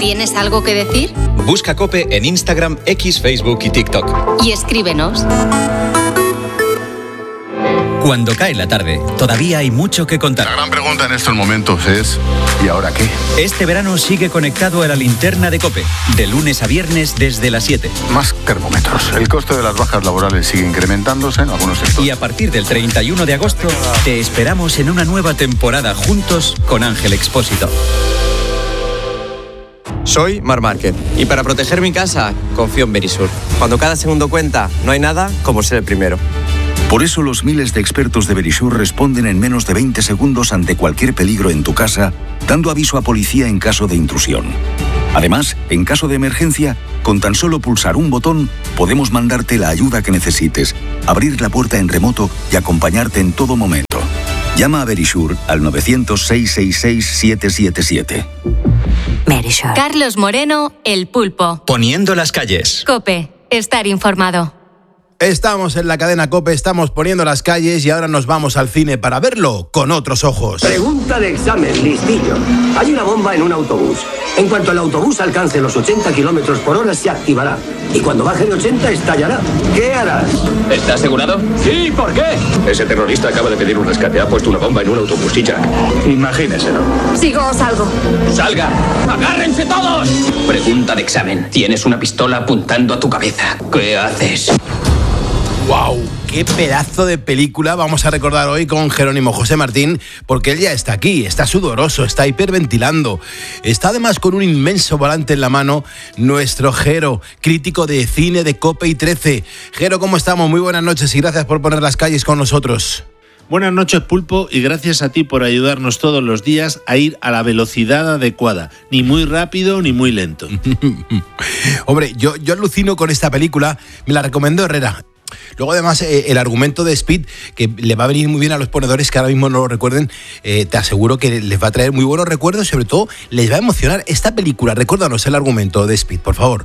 ¿Tienes algo que decir? Busca COPE en Instagram, X, Facebook y TikTok. Y escríbenos. Cuando cae la tarde, todavía hay mucho que contar. La gran pregunta en estos momentos es, ¿y ahora qué? Este verano sigue conectado a la linterna de COPE, de lunes a viernes desde las 7. Más termómetros. El coste de las bajas laborales sigue incrementándose en algunos sectores. Y a partir del 31 de agosto, te esperamos en una nueva temporada juntos con Ángel Expósito. Soy Marc Márquez y para proteger mi casa confío en Verisur. Cuando cada segundo cuenta, no hay nada como ser el primero. Por eso los miles de expertos de Verisur responden en menos de 20 segundos ante cualquier peligro en tu casa, dando aviso a policía en caso de intrusión. Además, en caso de emergencia, con tan solo pulsar un botón, podemos mandarte la ayuda que necesites, abrir la puerta en remoto y acompañarte en todo momento. Llama a Verisur al 900-666-777. Verisur. Carlos Moreno, El Pulpo. Poniendo las calles. COPE. Estar informado. Estamos en la cadena COPE, estamos poniendo las calles y ahora nos vamos al cine para verlo con otros ojos. Pregunta de examen, listillo. Hay una bomba en un autobús. En cuanto el autobús alcance los 80 kilómetros por hora, se activará. Y cuando baje de 80, estallará. ¿Qué harás? ¿Está asegurado? Sí, ¿por qué? Ese terrorista acaba de pedir un rescate. Ha puesto una bomba en un autobús y ya. Imagíneselo. ¿Sigo o salgo? ¡Salga! ¡Agárrense todos! Pregunta de examen. Tienes una pistola apuntando a tu cabeza. ¿Qué haces? ¡Wow! ¡Qué pedazo de película vamos a recordar hoy con Jerónimo José Martín! Porque él ya está aquí, está sudoroso, está hiperventilando. Está además con un inmenso volante en la mano, nuestro Jero, crítico de cine de COPE y 13. Jero, ¿cómo estamos? Muy buenas noches y gracias por poner las calles con nosotros. Buenas noches, Pulpo, y gracias a ti por ayudarnos todos los días a ir a la velocidad adecuada, ni muy rápido ni muy lento. Hombre, yo alucino con esta película, me la recomendó Herrera. Luego además el argumento de Speed, que le va a venir muy bien a los ponedores que ahora mismo no lo recuerden, te aseguro que les va a traer muy buenos recuerdos, sobre todo les va a emocionar esta película. Recuérdanos el argumento de Speed, por favor.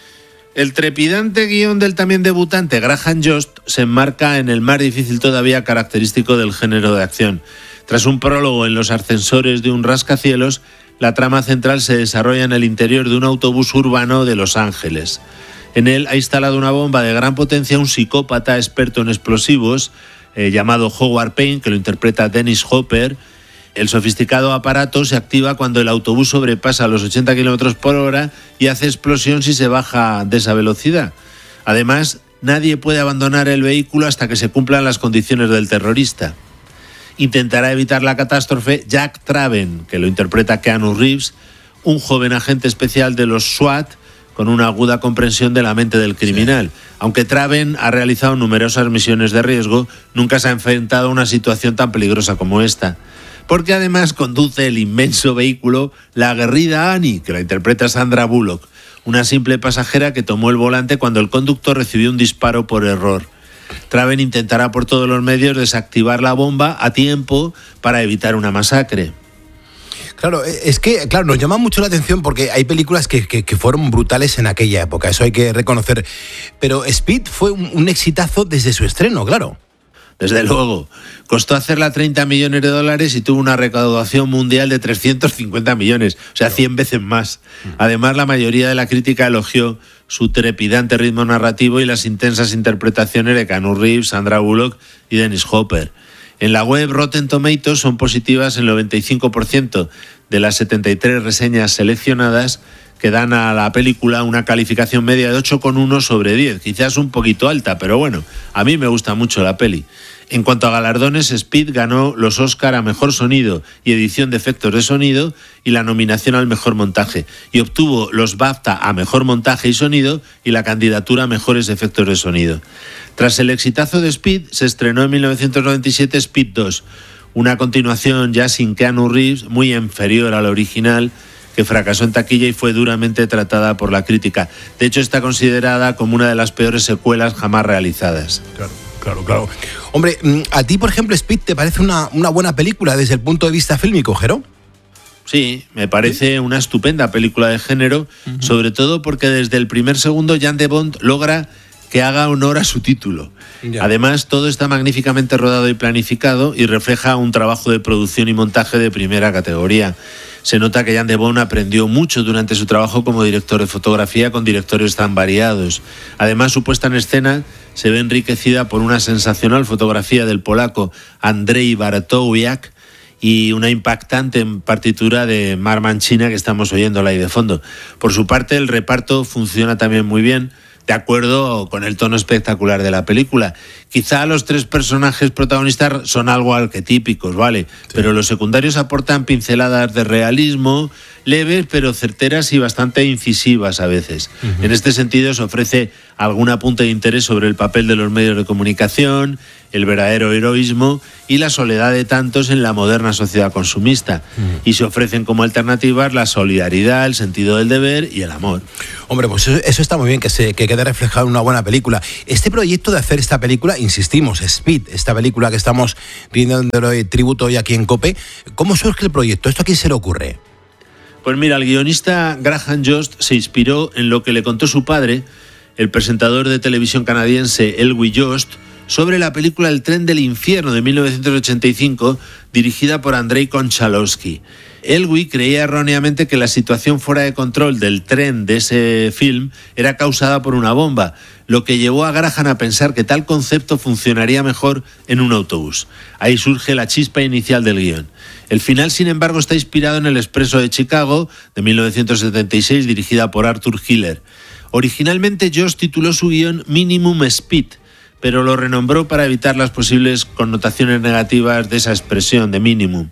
El trepidante guión del también debutante Graham Jost se enmarca en el más difícil todavía característico del género de acción. Tras un prólogo en los ascensores de un rascacielos, la trama central se desarrolla en el interior de un autobús urbano de Los Ángeles. En él ha instalado una bomba de gran potencia un psicópata experto en explosivos llamado Howard Payne, que lo interpreta Dennis Hopper. El sofisticado aparato se activa cuando el autobús sobrepasa los 80 km por hora y hace explosión si se baja de esa velocidad. Además, nadie puede abandonar el vehículo hasta que se cumplan las condiciones del terrorista. Intentará evitar la catástrofe Jack Traven, que lo interpreta Keanu Reeves, un joven agente especial de los SWAT, con una aguda comprensión de la mente del criminal. Aunque Traven ha realizado numerosas misiones de riesgo, nunca se ha enfrentado a una situación tan peligrosa como esta. Porque además conduce el inmenso vehículo la aguerrida Annie, que la interpreta Sandra Bullock, una simple pasajera que tomó el volante cuando el conductor recibió un disparo por error. Traven intentará por todos los medios desactivar la bomba a tiempo para evitar una masacre. Claro, es que nos llama mucho la atención porque hay películas que fueron brutales en aquella época, eso hay que reconocer. Pero Speed fue un exitazo desde su estreno, claro. Desde luego. Costó hacerla $30 millones y tuvo una recaudación mundial de 350 millones, o sea, 100 veces más. Además, la mayoría de la crítica elogió su trepidante ritmo narrativo y las intensas interpretaciones de Keanu Reeves, Sandra Bullock y Dennis Hopper. En la web Rotten Tomatoes son positivas el 95% de las 73 reseñas seleccionadas, que dan a la película una calificación media de 8,1 sobre 10. Quizás un poquito alta, pero bueno, a mí me gusta mucho la peli. En cuanto a galardones, Speed ganó los Oscar a Mejor Sonido y Edición de Efectos de Sonido y la nominación al Mejor Montaje, y obtuvo los BAFTA a Mejor Montaje y Sonido y la candidatura a Mejores Efectos de Sonido. Tras el exitazo de Speed, se estrenó en 1997 Speed 2, una continuación ya sin Keanu Reeves, muy inferior a la original, que fracasó en taquilla y fue duramente tratada por la crítica. De hecho, está considerada como una de las peores secuelas jamás realizadas. Claro. Hombre, ¿a ti, por ejemplo, Speed te parece una buena película desde el punto de vista fílmico, Jero? Sí, me parece una estupenda película de género, sobre todo porque desde el primer segundo Jan de Bont logra que haga honor a su título. Ya. Además, todo está magníficamente rodado y planificado y refleja un trabajo de producción y montaje de primera categoría. Se nota que Jan de Bont aprendió mucho durante su trabajo como director de fotografía con directores tan variados. Además, su puesta en escena se ve enriquecida por una sensacional fotografía del polaco Andrzej Bartłowiak y una impactante partitura de Mark Mancina que estamos oyéndola ahí de fondo. Por su parte, el reparto funciona también muy bien, de acuerdo con el tono espectacular de la película. Quizá los 3 personajes protagonistas son algo arquetípicos, ¿vale? Sí. Pero los secundarios aportan pinceladas de realismo, leves pero certeras y bastante incisivas a veces. Uh-huh. En este sentido se ofrece algún apunte de interés sobre el papel de los medios de comunicación, el verdadero heroísmo y la soledad de tantos en la moderna sociedad consumista. Uh-huh. Y se ofrecen como alternativas la solidaridad, el sentido del deber y el amor. Hombre, pues eso está muy bien, que quede reflejado en una buena película. Este proyecto de hacer esta película, insistimos, Speed, esta película que estamos rindiéndole tributo hoy aquí en COPE, ¿cómo surge el proyecto? ¿Esto a quién se le ocurre? Pues mira, el guionista Graham Jost se inspiró en lo que le contó su padre, el presentador de televisión canadiense Elwy Jost, sobre la película El tren del infierno de 1985, dirigida por Andrei Konchalovsky. Elwy creía erróneamente que la situación fuera de control del tren de ese film era causada por una bomba, lo que llevó a Graham a pensar que tal concepto funcionaría mejor en un autobús. Ahí surge la chispa inicial del guión. El final, sin embargo, está inspirado en El Expreso de Chicago, de 1976, dirigida por Arthur Hiller. Originalmente, Jost tituló su guión Minimum Speed, pero lo renombró para evitar las posibles connotaciones negativas de esa expresión de minimum.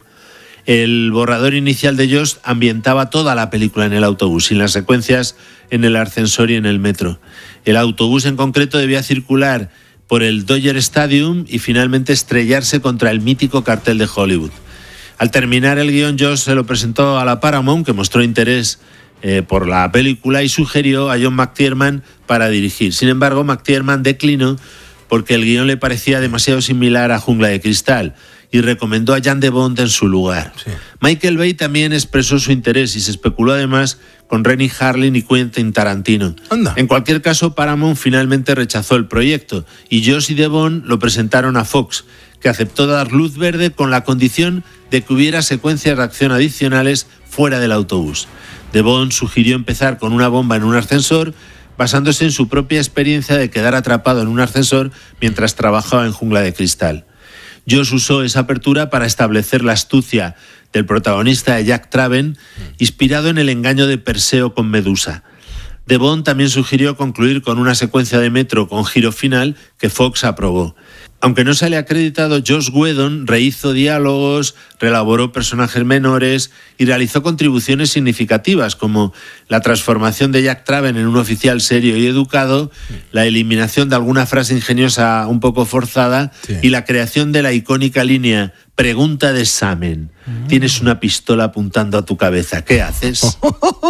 El borrador inicial de Jost ambientaba toda la película en el autobús, sin las secuencias en el ascensor y en el metro. El autobús en concreto debía circular por el Dodger Stadium y finalmente estrellarse contra el mítico cartel de Hollywood. Al terminar el guión, Jost se lo presentó a la Paramount, que mostró interés por la película y sugirió a John McTiernan para dirigir. Sin embargo, McTiernan declinó porque el guión le parecía demasiado similar a Jungla de Cristal y recomendó a Jan de Bont en su lugar. Sí. Michael Bay también expresó su interés y se especuló además con Renny Harlin y Quentin Tarantino. Anda. En cualquier caso, Paramount finalmente rechazó el proyecto y Jost y de Bont lo presentaron a Fox, que aceptó dar luz verde con la condición de que hubiera secuencias de acción adicionales fuera del autobús. De Bont sugirió empezar con una bomba en un ascensor, basándose en su propia experiencia de quedar atrapado en un ascensor mientras trabajaba en Jungla de Cristal. Jost usó esa apertura para establecer la astucia del protagonista Jack Traven, inspirado en el engaño de Perseo con Medusa. De Bont también sugirió concluir con una secuencia de metro con giro final que Fox aprobó. Aunque no se le ha acreditado, Joss Whedon rehizo diálogos, reelaboró personajes menores y realizó contribuciones significativas como la transformación de Jack Traven en un oficial serio y educado, la eliminación de alguna frase ingeniosa un poco forzada y la creación de la icónica línea "Pregunta de examen. Tienes una pistola apuntando a tu cabeza. ¿Qué haces?".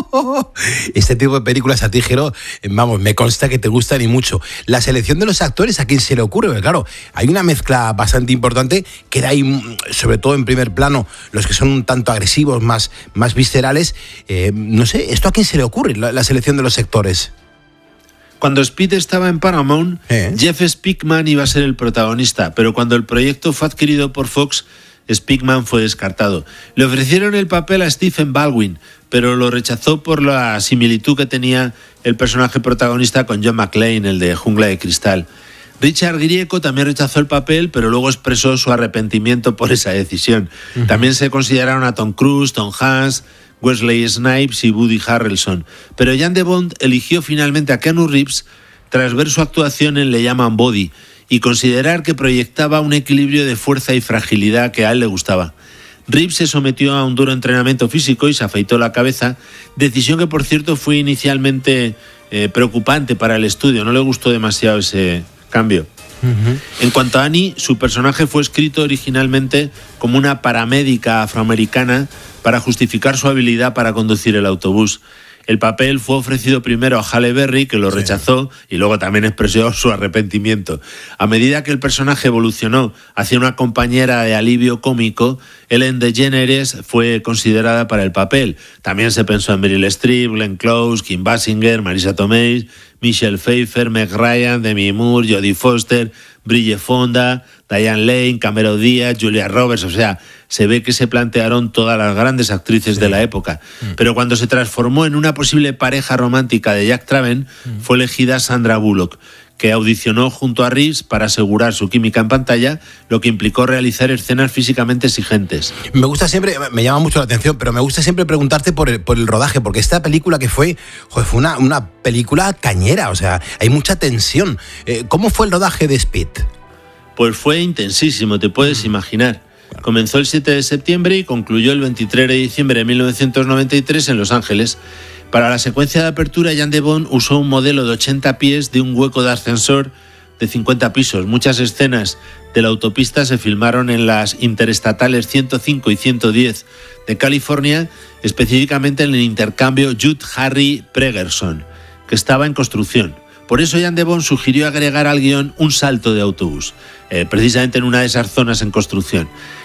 Este tipo de películas a ti, Jero, vamos, me consta que te gustan y mucho. La selección de los actores, ¿a quién se le ocurre? Porque claro, hay una mezcla bastante importante que da ahí, sobre todo en primer plano, los que son un tanto agresivos, más viscerales. No sé, ¿esto a quién se le ocurre, la selección de los actores? Cuando Speed estaba en Paramount, Jeff Speakman iba a ser el protagonista, pero cuando el proyecto fue adquirido por Fox, Speakman fue descartado. Le ofrecieron el papel a Stephen Baldwin, pero lo rechazó por la similitud que tenía el personaje protagonista con John McClane, el de Jungla de Cristal. Richard Grieco también rechazó el papel, pero luego expresó su arrepentimiento por esa decisión. También se consideraron a Tom Cruise, Tom Hanks, Wesley Snipes y Woody Harrelson. Pero Jan de Bont eligió finalmente a Keanu Reeves tras ver su actuación en Le llaman Body y considerar que proyectaba un equilibrio de fuerza y fragilidad que a él le gustaba. Reeves se sometió a un duro entrenamiento físico y se afeitó la cabeza, decisión que por cierto fue inicialmente preocupante para el estudio, no le gustó demasiado ese cambio. En cuanto a Annie, su personaje fue escrito originalmente como una paramédica afroamericana para justificar su habilidad para conducir el autobús. El papel fue ofrecido primero a Halle Berry, que lo rechazó, y luego también expresó su arrepentimiento. A medida que el personaje evolucionó hacia una compañera de alivio cómico, Ellen DeGeneres fue considerada para el papel. También se pensó en Meryl Streep, Glenn Close, Kim Basinger, Marisa Tomei, Michelle Pfeiffer, Meg Ryan, Demi Moore, Jodie Foster, Bridget Fonda, Diane Lane, Cameron Díaz, Julia Roberts. O sea, se ve que se plantearon todas las grandes actrices de la época. Pero cuando se transformó en una posible pareja romántica de Jack Traven, fue elegida Sandra Bullock, que audicionó junto a Reeves para asegurar su química en pantalla, lo que implicó realizar escenas físicamente exigentes. Me gusta siempre, me llama mucho la atención, pero me gusta siempre preguntarte por el rodaje, porque esta película que fue una película cañera, o sea, hay mucha tensión. ¿Cómo fue el rodaje de Speed? Pues fue intensísimo, te puedes imaginar. Comenzó el 7 de septiembre y concluyó el 23 de diciembre de 1993 en Los Ángeles. Para la secuencia de apertura, Jan de Bont usó un modelo de 80 pies de un hueco de ascensor de 50 pisos. Muchas escenas de la autopista se filmaron en las interestatales 105 y 110 de California, específicamente en el intercambio Judd Harry Pregerson, que estaba en construcción. Por eso Jan de Bont sugirió agregar al guión un salto de autobús, precisamente en una de esas zonas en construcción.